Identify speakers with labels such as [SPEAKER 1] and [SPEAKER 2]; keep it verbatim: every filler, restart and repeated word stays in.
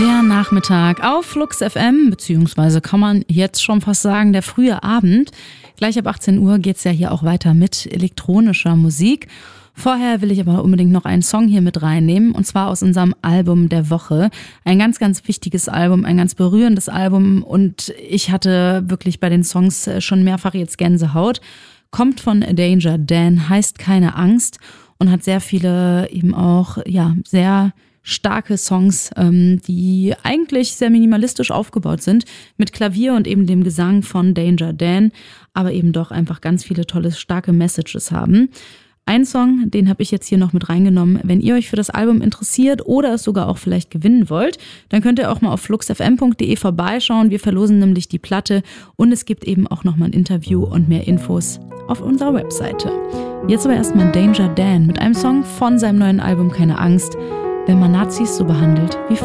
[SPEAKER 1] Der Nachmittag auf Flux F M, beziehungsweise kann man jetzt schon fast sagen, der frühe Abend. Gleich ab achtzehn Uhr geht's ja hier auch weiter mit elektronischer Musik. Vorher will ich aber unbedingt noch einen Song hier mit reinnehmen, und zwar aus unserem Album der Woche. Ein ganz, ganz wichtiges Album, ein ganz berührendes Album, und ich hatte wirklich bei den Songs schon mehrfach jetzt Gänsehaut. Kommt von Danger Dan, heißt Keine Angst und hat sehr viele eben auch, ja, sehr starke Songs, ähm, die eigentlich sehr minimalistisch aufgebaut sind, mit Klavier und eben dem Gesang von Danger Dan, aber eben doch einfach ganz viele tolle, starke Messages haben. Ein Song, den habe ich jetzt hier noch mit reingenommen. Wenn ihr euch für das Album interessiert oder es sogar auch vielleicht gewinnen wollt, dann könnt ihr auch mal auf fluxfm punkt de vorbeischauen. Wir verlosen nämlich die Platte und es gibt eben auch nochmal ein Interview und mehr Infos auf unserer Webseite. Jetzt aber erstmal Danger Dan mit einem Song von seinem neuen Album Keine Angst, wenn man Nazis so behandelt wie